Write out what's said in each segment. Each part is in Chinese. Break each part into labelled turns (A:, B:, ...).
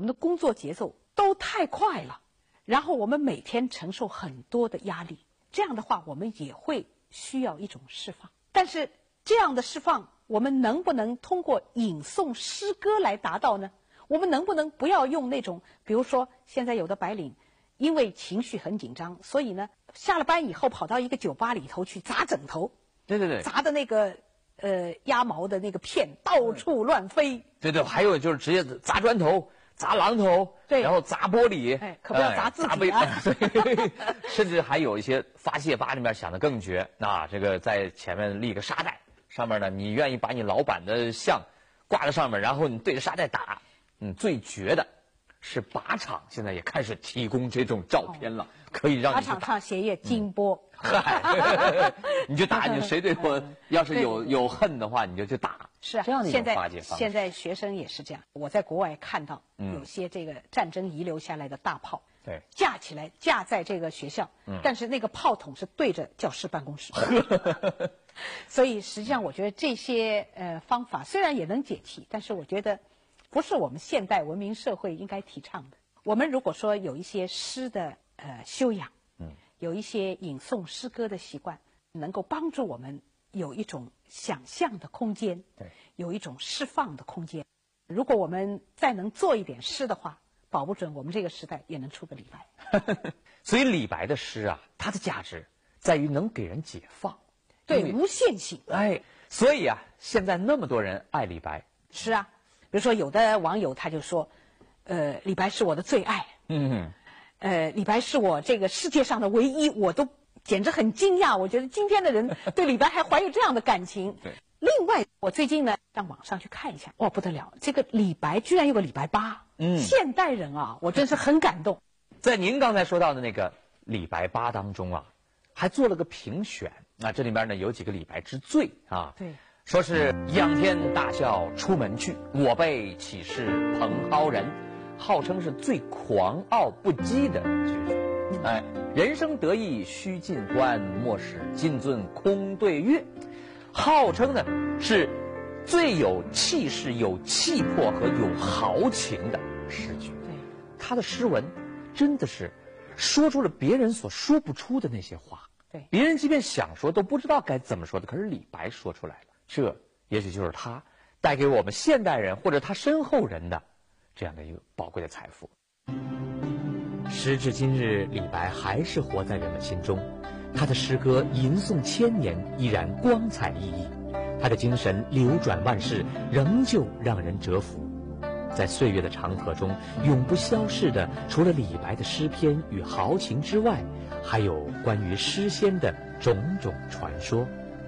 A: 们的工作节奏都太快了，然后我们每天承受很多的压力，这样的话我们也会需要一种释放。但是这样的释放，我们能不能通过吟诵诗歌来达到呢？我们能不能不要用那种，比如说现在有的白领因为情绪很紧张，所以呢下了班以后跑到一个酒吧里头去砸枕头，
B: 对对对，
A: 砸的那个鸭毛的那个片到处乱飞。
B: 对对，还有就是直接砸砖头、砸榔头，
A: 对，
B: 然后砸玻璃，
A: 可不要砸自己啊！
B: 对，甚至还有一些发泄吧里面想的更绝啊，这个在前面立个沙袋，上面呢你愿意把你老板的像挂在上面，然后你对着沙袋打。最绝的是靶场现在也开始提供这种照片了，可以让你
A: 靶场上写页金波，
B: 你就打，你谁对我要是有恨的话，你就去打。
A: 是啊，
B: 这样的一种化解方式。
A: 现在学生也是这样。我在国外看到有些这个战争遗留下来的大炮，
B: 对，
A: 架起来架在这个学校，但是那个炮筒是对着教师办公室。所以实际上，我觉得这些方法虽然也能解气，但是我觉得不是我们现代文明社会应该提倡的。我们如果说有一些诗的修养，有一些吟诵诗歌的习惯，能够帮助我们有一种想象的空间，
B: 对，
A: 有一种释放的空间。如果我们再能做一点诗的话，保不准我们这个时代也能出个李白。
B: 所以李白的诗啊，它的价值在于能给人解放，
A: 对，无限性。
B: 所以啊，现在那么多人爱李白。
A: 是啊，比如说有的网友他就说，李白是我的最爱。李白是我这个世界上的唯一，我都简直很惊讶。我觉得今天的人对李白还怀有这样的感情。
B: 对。
A: 另外，我最近呢上网上去看一下，不得了，这个李白居然有个李白8。现代人啊，我真是很感动。
B: 在您刚才说到的那个李白8当中啊，还做了个评选。这里面呢有几个李白之最啊。
A: 对。
B: 说是仰天大笑出门去，我辈岂是蓬蒿人，号称是最狂傲不羁的举手。人生得意须尽欢，莫使金樽空对月。号称呢是最有气势、有气魄和有豪情的诗句。
A: 对，
B: 他的诗文真的是说出了别人所说不出的那些话。
A: 对，
B: 别人即便想说都不知道该怎么说的，可是李白说出来了。这也许就是他带给我们现代人或者他身后人的这样的一个宝贵的财富。时至今日，李白还是活在人们心中，他的诗歌吟诵千年，依然光彩熠熠，他的精神流转万世，仍旧让人折服。在岁月的长河中，永不消逝的，除了李白的诗篇与豪情之外，还有关于诗仙的种种传说。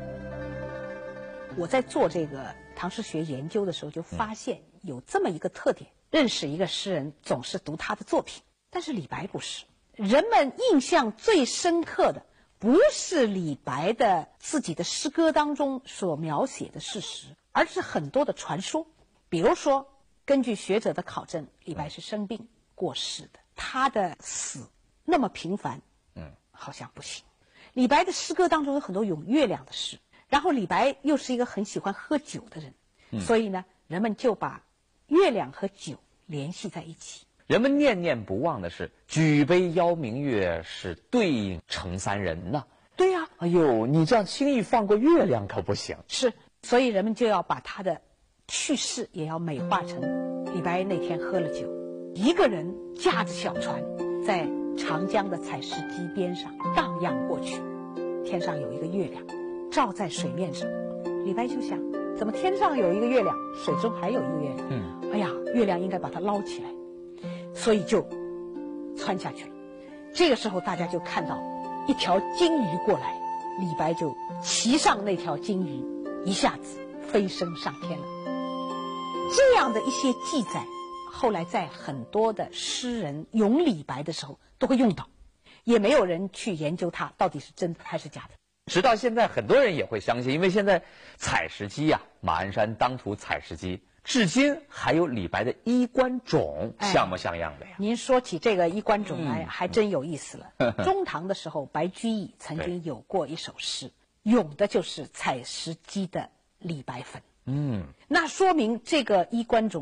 A: 我在做这个唐诗学研究的时候，就发现有这么一个特点：认识一个诗人，总是读他的作品，但是李白不是。人们印象最深刻的，不是李白的自己的诗歌当中所描写的事实，而是很多的传说。比如说，根据学者的考证，李白是生病过世的，他的死那么频繁，好像不行。李白的诗歌当中有很多咏月亮的诗。然后李白又是一个很喜欢喝酒的人，所以呢，人们就把月亮和酒联系在一起。
B: 人们念念不忘的是举杯邀明月，是对影成三人呐。
A: 对呀，
B: 哎呦，你这样轻易放过月亮可不行。
A: 是，所以人们就要把他的去世也要美化成李白那天喝了酒，一个人驾着小船在长江的采石矶边上荡漾过去，天上有一个月亮照在水面上，李白就想，怎么天上有一个月亮，水中还有一个月亮？哎呀，月亮应该把它捞起来，所以就窜下去了。这个时候大家就看到一条金鱼过来，李白就骑上那条金鱼，一下子飞升上天了。这样的一些记载，后来在很多的诗人咏李白的时候都会用到，也没有人去研究它到底是真的还是假的。
B: 直到现在很多人也会相信，因为现在采石矶呀，马鞍山当涂采石矶至今还有李白的衣冠冢，像模像样的呀。
A: 您说起这个衣冠冢来，还真有意思了。中唐的时候，白居易曾经有过一首诗，咏的就是采石矶的李白坟。那说明这个衣冠冢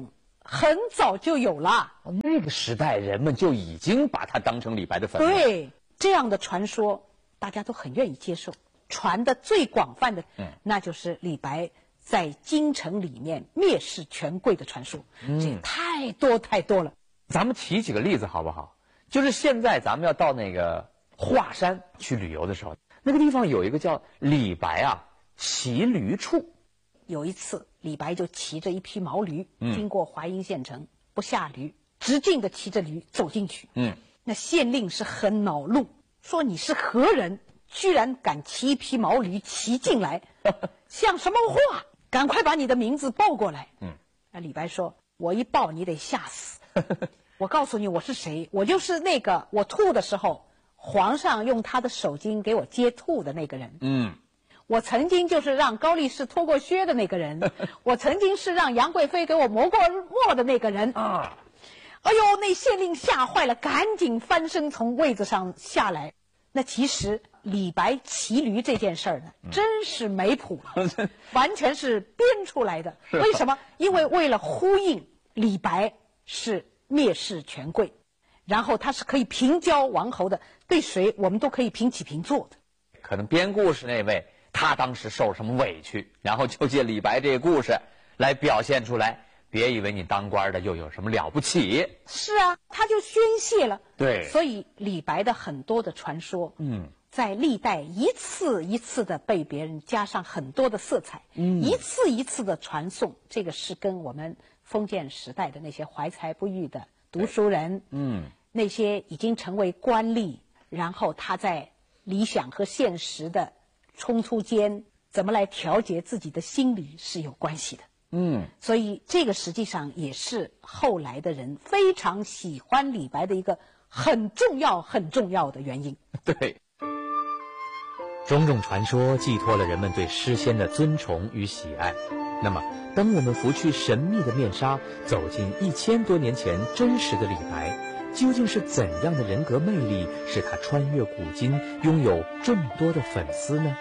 A: 很早就有了。
B: 那个时代人们就已经把它当成李白的坟墓。
A: 对，这样的传说大家都很愿意接受。传的最广泛的，那就是李白在京城里面蔑视权贵的传说。这也太多太多了。
B: 咱们提几个例子好不好？就是现在咱们要到那个华山去旅游的时候，那个地方有一个叫李白骑驴处。
A: 有一次，李白就骑着一匹毛驴，经过华阴县城，不下驴，直径的骑着驴走进去。那县令是很恼怒，说你是何人，居然敢骑一匹毛驴骑进来，像什么话？赶快把你的名字报过来。那李白说：“我一报你得吓死。我告诉你我是谁，我就是那个我吐的时候，皇上用他的手巾给我接吐的那个人。我曾经就是让高力士脱过靴的那个人，我曾经是让杨贵妃给我磨过墨的那个人。”哎呦，那县令吓坏了，赶紧翻身从位子上下来。那其实李白骑驴这件事儿呢，真是没谱了，完全是编出来的。为什么？因为为了呼应李白是蔑视权贵，然后他是可以平交王侯的，对谁我们都可以平起平坐的。
B: 可能编故事那位他当时受什么委屈，然后就借李白这个故事来表现出来。别以为你当官的又有什么了不起。
A: 是啊，他就宣泄了。
B: 对，
A: 所以李白的很多的传说，在历代一次一次的被别人加上很多的色彩，一次一次的传颂。这个是跟我们封建时代的那些怀才不遇的读书人，那些已经成为官吏，然后他在理想和现实的冲突间，怎么来调节自己的心理是有关系的。所以这个实际上也是后来的人非常喜欢李白的一个很重要的原因。
B: 对，
C: 种种传说寄托了人们对诗仙的尊崇与喜爱。那么，当我们拂去神秘的面纱，走进1000多年前真实的李白，究竟是怎样的人格魅力，使他穿越古今，拥有众多的粉丝呢？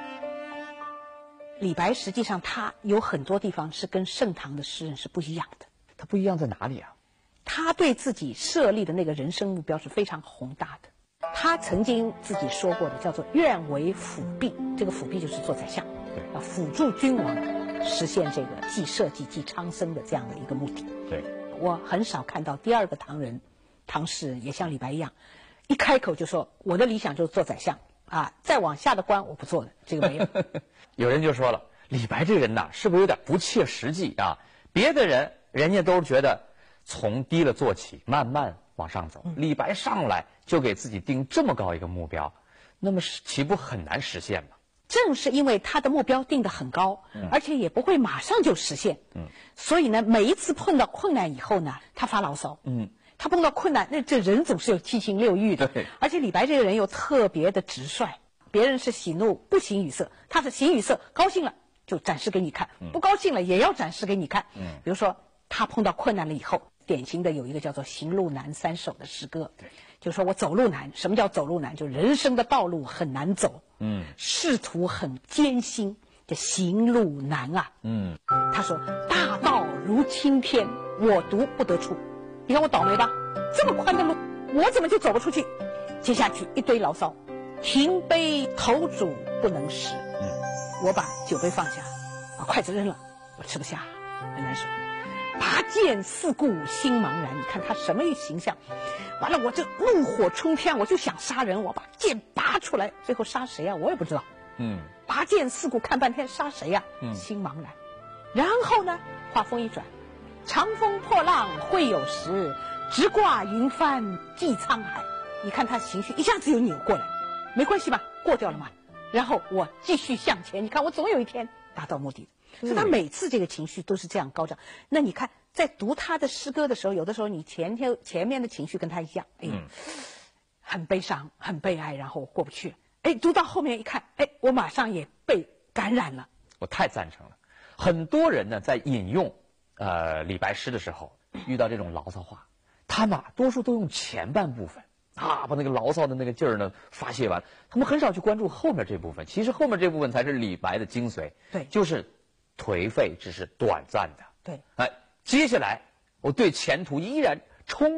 A: 李白实际上他有很多地方是跟盛唐的诗人是不一样的。
B: 他不一样在哪里啊？
A: 他对自己设立的那个人生目标是非常宏大的。他曾经自己说过的叫做愿为辅弼，这个辅弼就是做宰相，要辅助君王实现这个既社稷既昌生的这样的一个目的。
B: 对，
A: 我很少看到第二个唐人，唐诗人也像李白一样，一开口就说我的理想就是做宰相再往下的官我不做的，这个没有。
B: 有人就说了，李白这人呐，是不是有点不切实际啊？别的人家都是觉得从低了做起，慢慢往上走。李白上来就给自己定这么高一个目标，那么岂不很难实现吗？
A: 正是因为他的目标定得很高，而且也不会马上就实现，所以呢，每一次碰到困难以后呢，他发牢骚。他碰到困难，那这人总是有七情六欲的。而且李白这个人又特别的直率，别人是喜怒不形于色，他是形于色，高兴了就展示给你看，不高兴了也要展示给你看。比如说他碰到困难了以后，典型的有一个叫做《行路难3首》的诗歌，就说我走路难。什么叫走路难？就人生的道路很难走，仕途很艰辛，这行路难啊。他说大道如青天，我独不得出。你看我倒霉吧，这么宽的路我怎么就走不出去？接下去一堆牢骚，停杯投箸不能食。我把酒杯放下，把筷子扔了，我吃不下，很难受。拔剑四顾心茫然，你看他什么形象？完了，我就怒火冲天，我就想杀人，我把剑拔出来，最后杀谁啊？我也不知道。拔剑四顾看半天，杀谁啊？心茫然。然后呢，话锋一转，长风破浪会有时，直挂云帆济沧海。你看他情绪一下子又扭过来，没关系吧，过掉了嘛。然后我继续向前，你看我总有一天达到目的的。所以他每次这个情绪都是这样高涨。那你看在读他的诗歌的时候，有的时候你前面的情绪跟他一样，很悲伤很悲哀，然后过不去了。读到后面一看，我马上也被感染了。
B: 我太赞成了。很多人呢在引用李白诗的时候，遇到这种牢骚话，他们多数都用前半部分把那个牢骚的那个劲儿呢发泄完，他们很少去关注后面这部分。其实后面这部分才是李白的精髓。
A: 对，
B: 就是颓废只是短暂的。
A: 对，
B: 接下来我对前途依然充